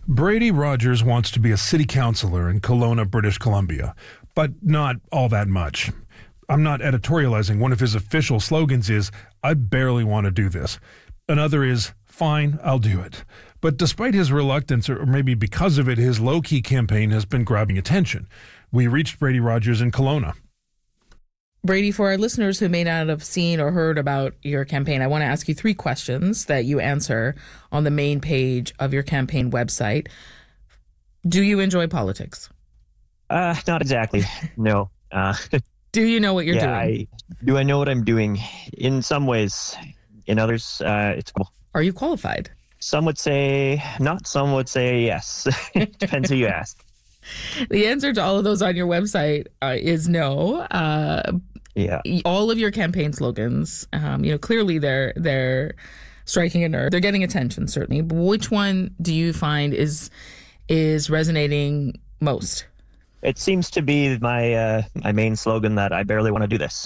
Brady Rogers wants to be a city councillor in Kelowna, British Columbia, but not all that much. I'm not editorializing. One of his official slogans is, "I barely want to do this." Another is, "Fine, I'll do it." But despite his reluctance, or maybe because of it, his low-key campaign has been grabbing attention. We reached Brady Rogers in Kelowna. Brady, for our listeners who may not have seen or heard about your campaign, I want to ask you 3 questions that you answer on the main page of your campaign website. Do you enjoy politics? Not exactly. No. Do you know what you're doing? Do I know what I'm doing? In some ways. In others, it's cool. Are you qualified? Some would say not. Some would say yes. Depends who you ask. The answer to all of those on your website is no. Yeah. All of your campaign slogans, clearly they're striking a nerve. They're getting attention, certainly. But which one do you find is resonating most? It seems to be my main slogan that I barely want to do this.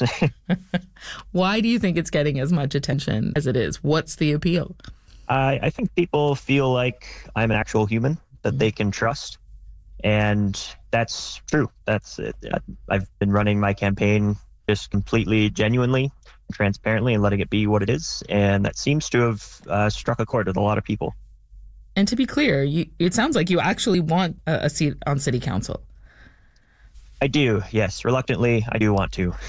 Why do you think it's getting as much attention as it is? What's the appeal? I think people feel like I'm an actual human that they can trust. And that's true. That's it. I've been running my campaign just completely genuinely, transparently, and letting it be what it is. And that seems to have struck a chord with a lot of people. And to be clear, it sounds like you actually want a seat on city council. I do, yes. Reluctantly, I do want to.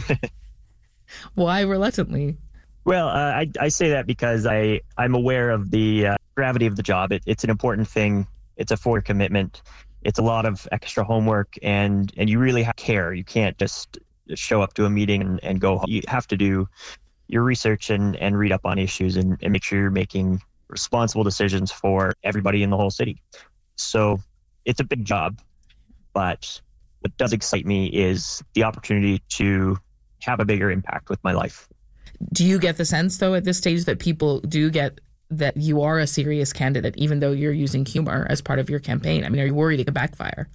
Why reluctantly? Well, I say that because I'm aware of the gravity of the job. It's an important thing. It's a 4-year commitment. It's a lot of extra homework, and you really have to care. You can't just show up to a meeting and go home. You have to do your research and read up on issues and make sure you're making responsible decisions for everybody in the whole city. So it's a big job, but what does excite me is the opportunity to have a bigger impact with my life. Do you get the sense, though, at this stage that people do get that you are a serious candidate, even though you're using humor as part of your campaign? I mean, are you worried it could backfire?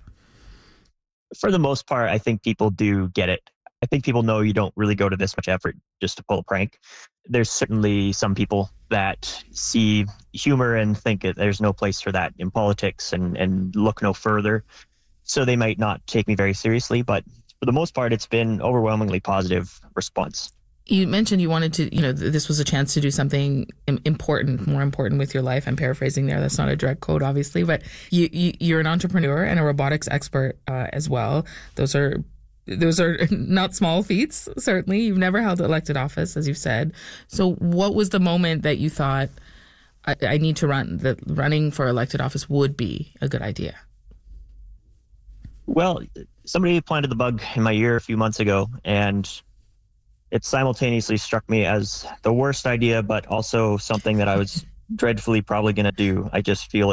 For the most part, I think people do get it. I think people know you don't really go to this much effort just to pull a prank. There's certainly some people that see humor and think that there's no place for that in politics and look no further. So they might not take me very seriously, but for the most part, it's been overwhelmingly positive response. You mentioned you wanted to, this was a chance to do something important, more important with your life. I'm paraphrasing there. That's not a direct quote, obviously, but you're an entrepreneur and a robotics expert as well. Those are not small feats, certainly. You've never held elected office, as you've said. So what was the moment that you thought, I need to run, that running for elected office would be a good idea? Well, somebody planted the bug in my ear a few months ago, and it simultaneously struck me as the worst idea, but also something that I was dreadfully probably going to do. I just feel